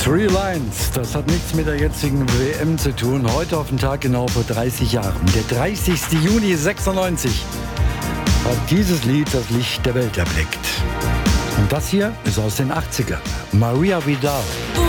Three Lions, das hat nichts mit der jetzigen WM zu tun. Heute auf den Tag genau vor 30 Jahren, der 30. Juni 96, hat dieses Lied das Licht der Welt erblickt. Und das hier ist aus den 80ern. Maria Vidal.